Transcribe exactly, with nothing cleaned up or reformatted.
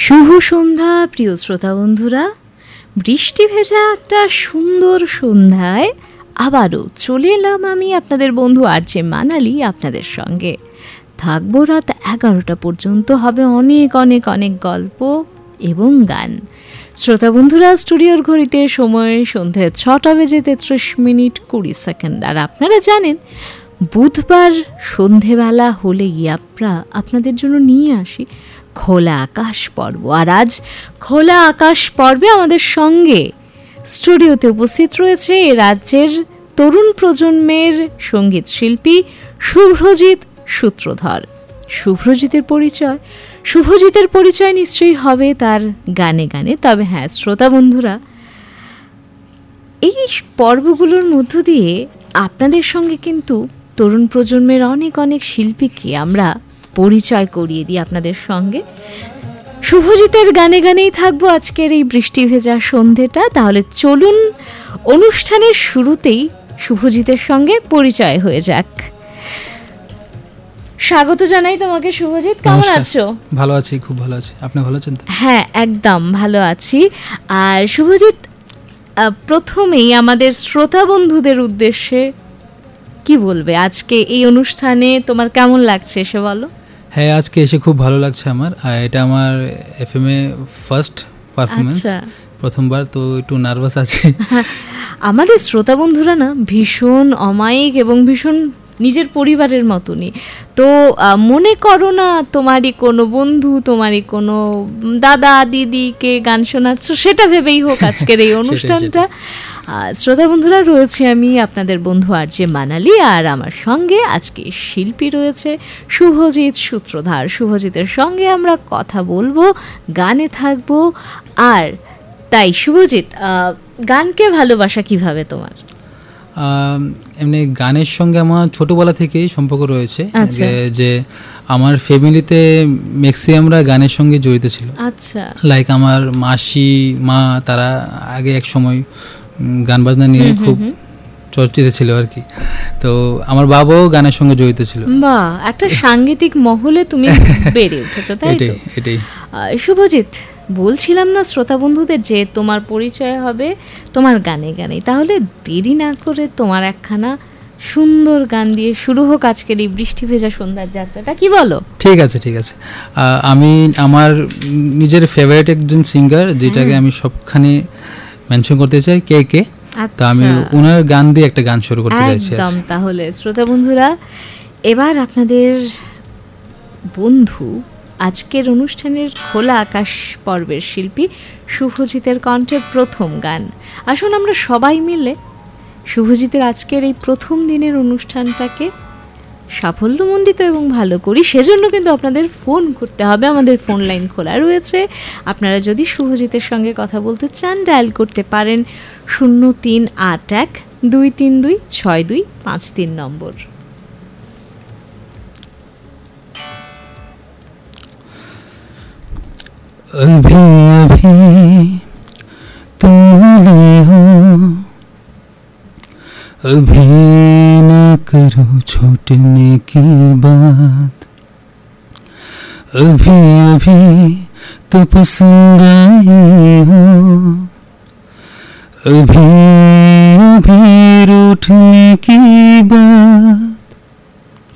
শুভ সন্ধ্যা প্রিয় শ্রোতা বন্ধুরা, বৃষ্টি ভেজা একটা সুন্দর সন্ধ্যায় আবারও চলে এলাম আমি আপনাদের বন্ধু আর জে মানালি আপনাদের সঙ্গে। থাকবো রাত এগারোটা পর্যন্ত, হবে অনেক অনেক অনেক গল্প এবং গান। শ্রোতা বন্ধুরা, স্টুডিওর ঘড়িতে সময় সন্ধ্যে ছটা বেজে তেত্রিশ মিনিট কুড়ি সেকেন্ড। আর আপনারা জানেন বুধবার সন্ধেবেলা হলেই আমরা আপনাদের জন্য নিয়ে আসি খোলা আকাশ পর্ব। আর আজ খোলা আকাশ পর্বে আমাদের সঙ্গে স্টুডিওতে উপস্থিত রয়েছে এ রাজ্যের তরুণ প্রজন্মের সঙ্গীত শিল্পী শুভ্রজিৎ সূত্রধর। শুভ্রজিতের পরিচয় শুভজিতের পরিচয় নিশ্চয়ই হবে তার গানে গানে। তবে হ্যাঁ শ্রোতা বন্ধুরা, এই পর্বগুলোর মধ্য দিয়ে আপনাদের সঙ্গে কিন্তু তরুণ প্রজন্মের অনেক অনেক শিল্পীকে আমরা পরিচয় করিয়ে দিই আপনাদের সঙ্গে। শুভজিতের গানে গানেই থাকবো আজকের এই বৃষ্টি ভেজা সন্ধেটা। তাহলে চলুন অনুষ্ঠানের শুরুতেই শুভজিতের সঙ্গে পরিচয় হয়ে যাক। স্বাগত জানাই তোমাকে শুভজিৎ, কেমন আছো? ভালো আছি, খুব ভালো আছি। আপনি ভালো আছেন? হ্যাঁ, একদম ভালো আছি। আর শুভজিৎ, প্রথমেই আমাদের শ্রোতা বন্ধুদের উদ্দেশ্যে কি বলবে? আজকে এই অনুষ্ঠানে তোমার কেমন লাগছে সে বলো। হ্যাঁ, আজকে এসে খুব ভালো লাগছে আমার। এটা আমার এফএম এ ফার্স্ট পারফরমেন্স, প্রথমবার, তো একটু নার্ভাস আছি। আমাদের শ্রোতা বন্ধুরা না ভীষণ অমায়িক এবং ভীষণ নিজের পরিবারের মতনই। তো মনে করো না তোমারই কোনো বন্ধু, তোমারই কোনো দাদা দিদিকে গান শোনাচ্ছ, সেটা ভেবেই হোক আজকের এই অনুষ্ঠানটা। শ্রোতা বন্ধুরা, রয়েছে আমি আপনাদের বন্ধু আর জে মানালি, আর আমার সঙ্গে আজকে শিল্পী রয়েছে শুভজিৎ সূত্রধর। শুভজিতের সঙ্গে আমরা কথা বলবো, গানে থাকবো। আর তাই শুভজিৎ, গানকে ভালোবাসা কিভাবে তোমার? এমনি গানের সঙ্গে আমার ছোটোবেলা থেকেই সম্পর্ক রয়েছে, যে আমার ফ্যামিলিতে ম্যাক্সিমামরা গানের সঙ্গে জড়িত ছিল। আচ্ছা, লাইক আমার মাসি, মা, তারা আগে এক সময় গান বাজনা নিয়ে খুব চর্চিত ছিল আর কি। তো আমার বাবাও গানের সঙ্গে জড়িত ছিল। বাহ, একটা সাংগীতিক মহলে তুমি বেড়ে উঠেছো, তাই তো? এটাই। শুভজিৎ, বলছিলাম না শ্রোতা বন্ধুদের যে তোমার পরিচয় হবে তোমার গানে গানে। তাহলে দেরি না করে তোমার একখানা সুন্দর গান দিয়ে শুরু হোক আজকের এই বৃষ্টি ভেজা সন্ধ্যার যাত্রাটা, কি বলো? ঠিক আছে, ঠিক আছে। আমি আমার নিজের ফেভারিট একজন সিঙ্গার, যেটাকে আমি সবখানে মেনশন করতে চাই, কে কে। তো আমি ওনার গান দিয়ে একটা গান শুরু করতে চাইছি একদম। তাহলে শ্রোতা বন্ধুরা, এবার আপনাদের বন্ধু আজকের অনুষ্ঠানের খোলা আকাশ পর্বের শিল্পী শুভজিতের কণ্ঠে প্রথম গান। আসুন আমরা সবাই মিলে শুভজিতের আজকের এই প্রথম দিনের অনুষ্ঠানটাকে সাফল্যমণ্ডিত এবং ভালো করি। সেজন্য কিন্তু আপনাদের ফোন করতে হবে, আমাদের ফোন লাইন খোলা রয়েছে। আপনারা যদি শুভজিতের সঙ্গে কথা বলতে চান, ডায়াল করতে পারেন শূন্য তিন আট এক দুই তিন দুই ছয় দুই পাঁচ তিন নম্বর। अभी अभी तुम मिले हो, अभी न करो छूटने की बात, अभी अभी तो पसंद आए हो, अभी अभी रूठने की बात,